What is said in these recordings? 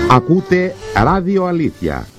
Ακούτε Ράδιο Αλήθεια.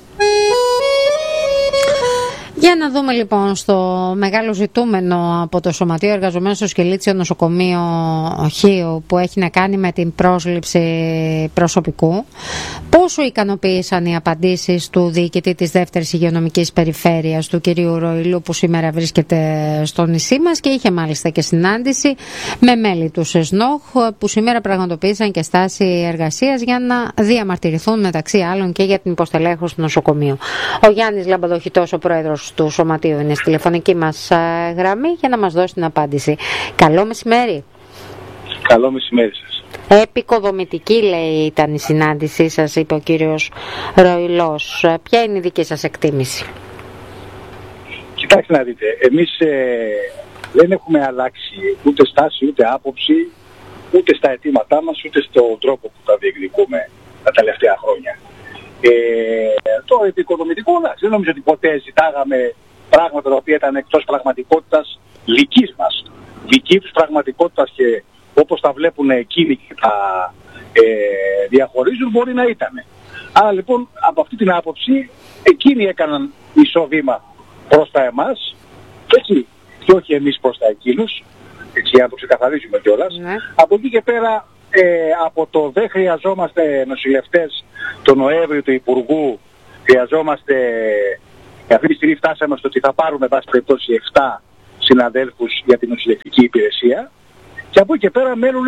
Για να δούμε λοιπόν στο μεγάλο ζητούμενο από το Σωματείο Εργαζομένων στο Σκελίτσιο Νοσοκομείο Χίου, που έχει να κάνει με την πρόσληψη προσωπικού. Πόσο ικανοποίησαν οι απαντήσεις του διοικητή της δεύτερης υγειονομικής περιφέρειας, του κυρίου Ροηλού, που σήμερα βρίσκεται στο νησί μας και είχε μάλιστα και συνάντηση με μέλη του ΣΕΣΝΟΧ, που σήμερα πραγματοποίησαν και στάση εργασίας για να διαμαρτυρηθούν μεταξύ άλλων και για την υποστελέχωση του νοσοκομείου. Ο Γιάννης Λαμπαδοχητός, ο πρόεδρος του Σωματείου, είναι στη τηλεφωνική μας γραμμή για να μας δώσει την απάντηση. Καλό μεσημέρι. Καλό μεσημέρι σας. Επικοδομητική, λέει, ήταν η συνάντησή σας, είπε ο κύριος Ροηλός. Ποια είναι η δική σας εκτίμηση? Κοιτάξτε να δείτε, εμείς δεν έχουμε αλλάξει ούτε στάση, ούτε άποψη, ούτε στα αιτήματά μας, ούτε στον τρόπο που τα διεκδικούμε τα τελευταία χρόνια. Το επικοδομητικό, δεν νομίζω ότι ποτέ ζητάγαμε πράγματα τα οποία ήταν εκτός πραγματικότητας δικής μας, δική τους πραγματικότητας, και όπως τα βλέπουν εκείνοι και τα διαχωρίζουν, μπορεί να ήταν. Άρα λοιπόν από αυτή την άποψη εκείνοι έκαναν μισό βήμα προς τα εμάς, έτσι, και όχι εμείς προς τα εκείνους, έτσι, για να το ξεκαθαρίσουμε κιόλας. Ναι. Από εκεί και πέρα, από το δεν χρειαζόμαστε νοσηλευτές το Νοέμβριο του Υπουργού, χρειαζόμαστε, αυτή τη στιγμή φτάσαμε στο ότι θα πάρουμε βάση περιπτώσει 7 συναδέλφους για την νοσηλευτική υπηρεσία, και από εκεί και πέρα μένουν,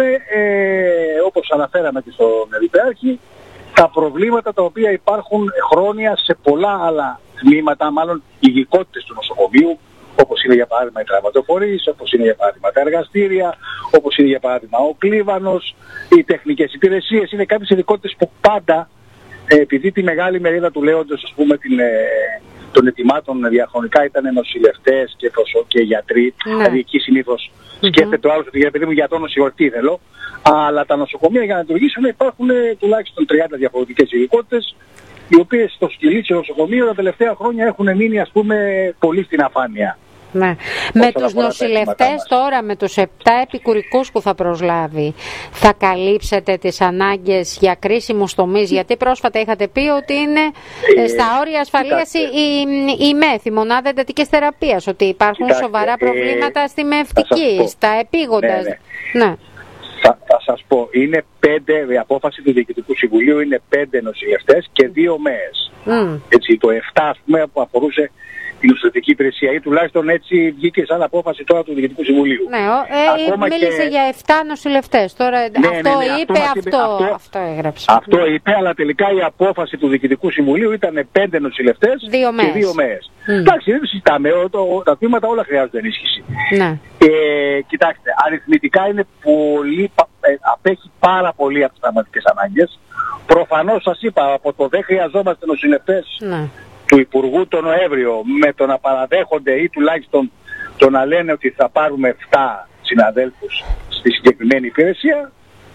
όπως αναφέραμε και στον Εριπέαρχη, τα προβλήματα τα οποία υπάρχουν χρόνια σε πολλά άλλα τμήματα, μάλλον ειδικότητες του νοσοκομείου, όπως είναι για παράδειγμα οι τραυματοφορείς, όπως είναι για παράδειγμα τα εργαστήρια, όπως είναι για παράδειγμα ο κλίβανος, οι τεχνικές υπηρεσίες. Είναι κάποιες ειδικότητες που πάντα, επειδή τη μεγάλη μερίδα του λέοντος, ας πούμε, των ετοιμάτων διαχρονικά ήταν νοσηλευτές και γιατροί, δηλαδή εκεί συνήθως σκέφτεται ο άλλος ότι για παιδί μου γιατρό νοσηλευτή θέλω, αλλά τα νοσοκομεία για να λειτουργήσουν υπάρχουν τουλάχιστον 30 διαφορετικές ειδικότητες, οι οποίες στο Σκελίτσιο νοσοκομείο τα τελευταία χρόνια έχουν μείνει, ας πούμε, πολύ στην αφάνεια. Ναι. Με τους νοσηλευτές τώρα, με τους 7 επικουρικούς που θα προσλάβει, θα καλύψετε τις ανάγκες για κρίσιμους τομείς? Γιατί πρόσφατα είχατε πει ότι είναι στα όρια ασφαλείας η ΜΕΘ, η Μονάδα Εντατικής Θεραπείας, ότι υπάρχουν σοβαρά προβλήματα στη μευτική, στα επίγοντα. Ναι. Θα σας πω, είναι 5, η απόφαση του Διοικητικού Συμβουλίου είναι 5 νοσηλευτές και 2 ΜΕΕΣ. Έτσι, το 7, ας πούμε, που αφορούσε την νοσηλευτική υπηρεσία, ή τουλάχιστον έτσι βγήκε σαν απόφαση τώρα του Διοικητικού Συμβουλίου. Ναι, μίλησε για 7 νοσηλευτές. Τώρα αυτό είπε, αυτό έγραψε. Αυτό είπε, αλλά τελικά η απόφαση του Διοικητικού Συμβουλίου ήταν 5 νοσηλευτές και 2 ΜΕΕΣ. Εντάξει, δεν το συζητάμε, τα τμήματα όλα χρειάζονται ενίσχυση. Ναι. Κοιτάξτε, αριθμητικά είναι πολύ, απέχει πάρα πολύ από τις πραγματικές ανάγκες. Προφανώς σας είπα, από το δεν χρειαζόμαστε νοσηλευτές του Υπουργού το Νοέμβριο, με το να παραδέχονται ή τουλάχιστον το να λένε ότι θα πάρουμε 7 συναδέλφους στη συγκεκριμένη υπηρεσία,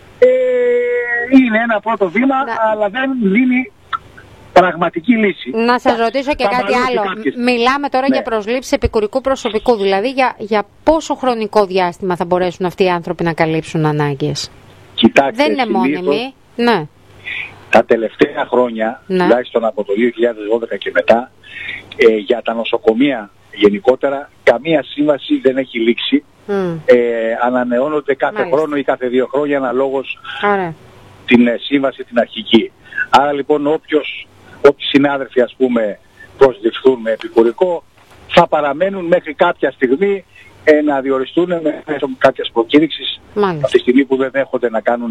είναι ένα πρώτο βήμα, αλλά δεν δίνει πραγματική λύση. Να σας ρωτήσω και κάτι άλλο. Μιλάμε τώρα για προσλήψεις επικουρικού προσωπικού, δηλαδή για πόσο χρονικό διάστημα θα μπορέσουν αυτοί οι άνθρωποι να καλύψουν ανάγκες? Κοιτάξτε, δεν είναι μόνιμοι. Ναι. Τα τελευταία χρόνια, τουλάχιστον από το 2012 και μετά, για τα νοσοκομεία γενικότερα, καμία σύμβαση δεν έχει λήξει. Ανανεώνονται κάθε χρόνο ή κάθε 2 χρόνια αναλόγως την σύμβαση την αρχική. Άρα λοιπόν όποιοι συνάδελφοι, ας πούμε, προσληφθούν με επικουρικό, θα παραμένουν μέχρι κάποια στιγμή να διοριστούν μέσω κάποιας προκήρυξης, από τη στιγμή που δεν δέχονται να κάνουν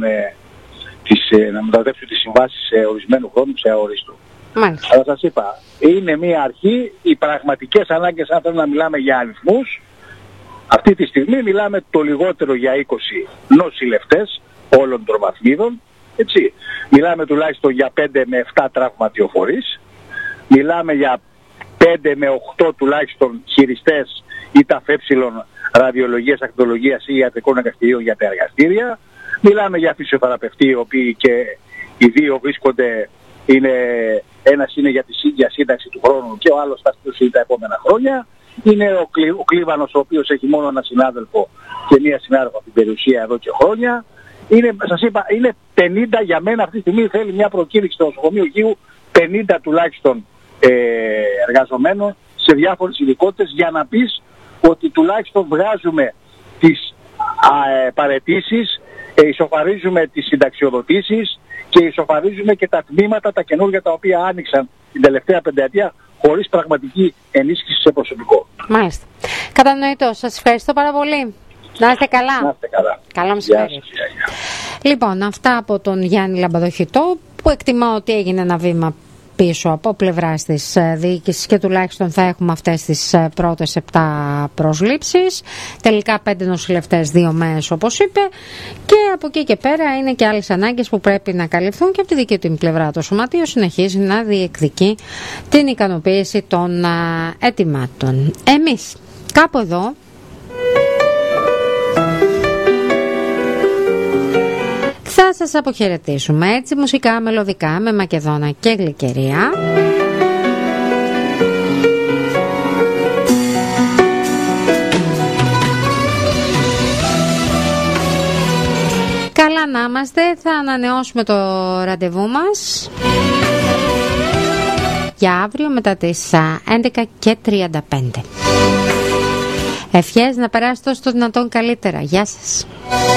να μεταδεύσουν τις συμβάσεις σε ορισμένου χρόνου σε αορίστου. Αλλά σας είπα, είναι μια αρχή. Οι πραγματικές ανάγκες, αν θέλουμε να μιλάμε για αριθμούς, αυτή τη στιγμή μιλάμε το λιγότερο για 20 νοσηλευτές όλων των βαθμίδων, έτσι. Μιλάμε τουλάχιστον για 5 με 7 τραυματιοφορείς, μιλάμε για 5 με 8 τουλάχιστον χειριστές ή ταφέψιλων ραδιολογίας, ακτινολογίας ή ιατρικών εργαστηρίων για τα εργαστήρια. Μιλάμε για φυσιοθεραπευτή, οι οποίοι και οι 2 βρίσκονται, ένας είναι για σύνταξη του χρόνου και ο άλλος θα στήσει τα επόμενα χρόνια. Είναι ο κλίβανος, ο οποίος έχει μόνο ένα συνάδελφο και μία συνάδελφο από την περιουσία εδώ και χρόνια. σας είπα, είναι 50 για μένα αυτή τη στιγμή. Θέλει μια προκήρυξη στο νοσοκομείο Γείου 50 τουλάχιστον εργαζομένων σε διάφορες ειδικότητες, για να πεις ότι τουλάχιστον βγάζουμε τις παραιτήσεις, ισοφαρίζουμε τις συνταξιοδοτήσεις και ισοφαρίζουμε και τα τμήματα τα καινούργια τα οποία άνοιξαν την τελευταία πενταετία χωρίς πραγματική ενίσχυση σε προσωπικό. Μάλιστα. Κατανοητό. Σας ευχαριστώ πάρα πολύ. Να είστε καλά. Να είστε καλά. Καλό μεσημέρι. Λοιπόν, αυτά από τον Γιάννη Λαμπαδοχητό, που εκτιμά ότι έγινε ένα βήμα πίσω από πλευράς της διοίκησης και τουλάχιστον θα έχουμε αυτές τις πρώτες 7 προσλήψεις. Τελικά 5 νοσηλευτές, 2 ΜΕΕΣ όπως είπε, και από εκεί και πέρα είναι και άλλες ανάγκες που πρέπει να καλυφθούν, και από τη δική του πλευρά το Σωματείο συνεχίζει να διεκδικεί την ικανοποίηση των αιτημάτων. Εμείς κάπου εδώ θα σας αποχαιρετήσουμε έτσι μουσικά, μελωδικά, με Μακεδόνα και Γλυκερία. Καλά να είμαστε, θα ανανεώσουμε το ραντεβού μας για αύριο μετά τις 11:35. Ευχές να περάσετε όσο το δυνατόν καλύτερα. Γεια σας.